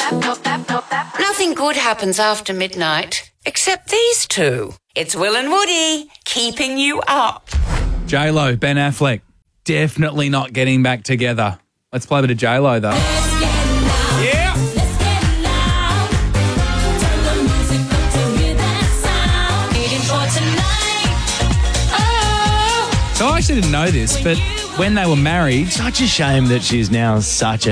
Nothing good happens after midnight, except these two. It's Will and Woody, keeping you up. J-Lo, Ben Affleck, definitely not getting back together. Let's play a bit of J-Lo, though. Yeah! So I actually didn't know this, but when they were married... Such a shame that she's now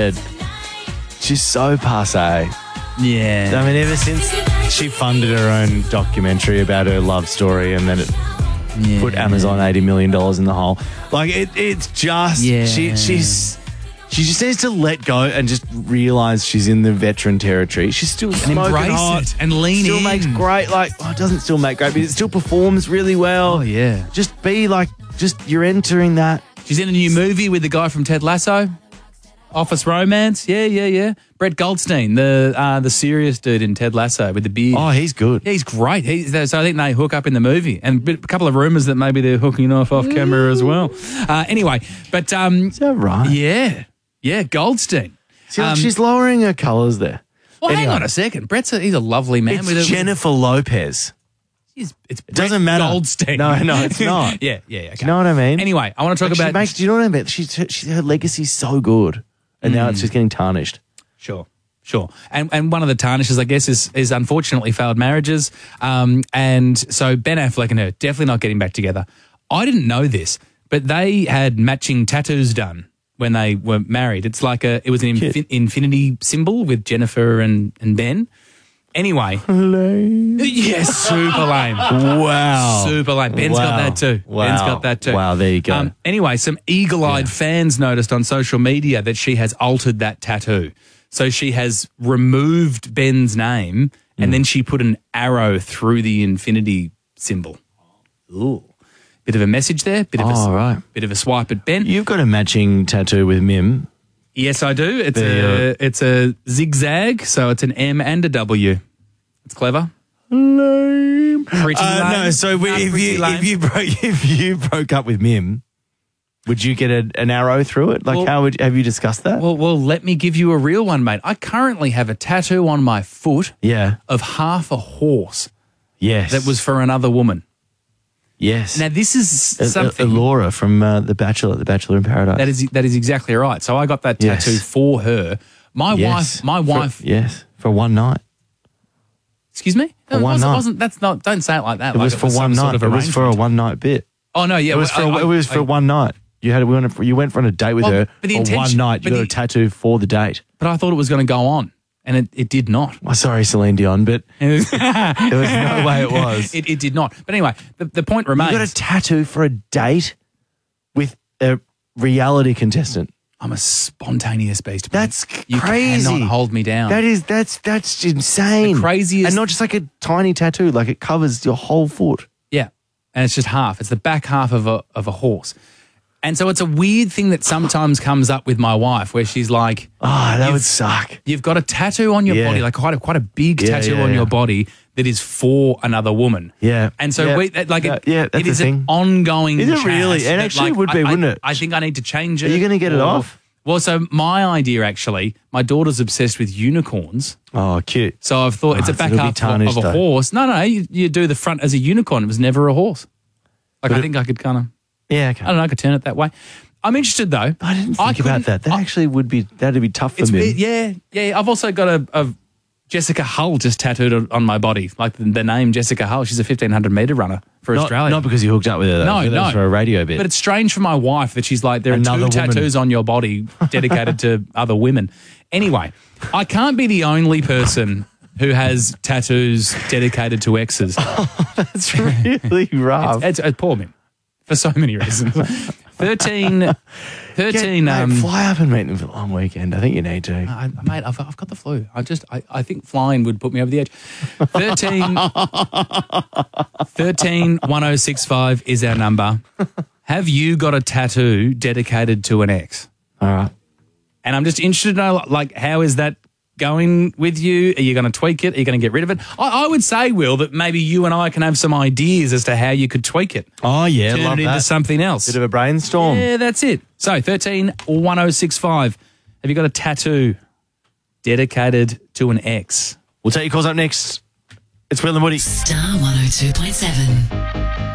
she's so passé. Yeah. I mean, ever since she funded her own documentary about her love story and then it put Amazon $80 million in the hole. Like, it's just... Yeah. She just needs to let go and just realise she's in the veteran territory. She's still smoking embrace hot. it and lean still in. Makes great, it doesn't still make great, but it still performs really well. Oh, yeah. Just be you're entering that. She's in a new movie with the guy from Ted Lasso. Office Romance. Yeah. Brett Goldstein, the serious dude in Ted Lasso with the beard. Oh, he's good. Yeah, he's great. So I think they hook up in the movie. And a couple of rumours that maybe they're hooking off camera as well. Anyway, but... Is that right? Yeah, Goldstein. See, she's lowering her colours there. Well, hang on a second. He's a lovely man. It's Jennifer Lopez. It's It doesn't matter. Goldstein. No, it's not. Yeah. Okay. Do you know what I mean? Anyway, I want to talk about... do you know what I mean? Her legacy's so good. And now it's just getting tarnished. Sure. And one of the tarnishes, I guess, is unfortunately failed marriages. And so Ben Affleck and her definitely not getting back together. I didn't know this, but they had matching tattoos done when they were married. It's like it was an infinity symbol with Jennifer and Ben. Anyway. Lame. Yes, super lame. Wow. Super lame. Ben's got that too. Ben's got that too. Wow, there you go. Anyway, some eagle-eyed fans noticed on social media that she has altered that tattoo. So she has removed Ben's name and then she put an arrow through the infinity symbol. Ooh. Bit of a message there. Bit of a swipe at Ben. You've got a matching tattoo with Mim. Yes, I do. It's a zigzag, so it's an M and a W. It's clever. Lame. Pretty lame. No, so if you broke up with Mim, would you get an arrow through it? Have you discussed that? Well, let me give you a real one, mate. I currently have a tattoo on my foot of half a horse. Yes. That was for another woman. Yes. Now, this is something... Laura from The Bachelor in Paradise. That is exactly right. So I got that tattoo for her. My wife... Yes, for one night. Excuse me? For one night. Don't say it like that. It was for one night. It was for a one-night bit. Oh, no, yeah. It was for one night. You went for a date with her for one night. You got a tattoo for the date. But I thought it was going to go on. And it did not. Well, sorry, Celine Dion, but there was no way it was. It did not. But anyway, the point remains. You got a tattoo for a date with a reality contestant. I'm a spontaneous beast. That's crazy. You cannot hold me down. That's insane. The craziest. And not just like a tiny tattoo, like it covers your whole foot. Yeah. And it's just half. It's the back half of a horse. And so it's a weird thing that sometimes comes up with my wife where she's like, oh, that would suck. You've got a tattoo on your body, like quite a big tattoo on your body that is for another woman. Yeah. And so it is an ongoing Is it chat really? It actually would be, wouldn't it? I think I need to change it. Are you going to get it off? Well, so my idea actually, my daughter's obsessed with unicorns. Oh, cute. So I've thought it's a back half of a horse. No, you do the front as a unicorn. It was never a horse. I think I could kind of... Yeah, okay. I don't know, I could turn it that way. I'm interested though. I didn't think about that. That'd be tough for me. Yeah. I've also got a Jessica Hull just tattooed on my body, like the name Jessica Hull. She's a 1,500 metre runner for Australia. Not because you hooked up with her, though. No. For a radio bit. But it's strange for my wife that she's like, there are two tattoos on your body dedicated to other women. Anyway, I can't be the only person who has tattoos dedicated to exes. That's really rough. It's poor me. For so many reasons. 13 mate, fly up and meet them for a long weekend. I think you need to. Mate, I've got the flu. I think flying would put me over the edge. 13 1065 is our number. Have you got a tattoo dedicated to an ex? All right. And I'm just interested to know, like, how is that going with you? Are you going to tweak it? Are you going to get rid of it? I would say, Will, that maybe you and I can have some ideas as to how you could tweak it. Oh, yeah. Turn it into something else. Bit of a brainstorm. Yeah, that's it. So, 13 1065. Have you got a tattoo dedicated to an ex. We'll take your calls up next. It's Will and Woody. Star 102.7.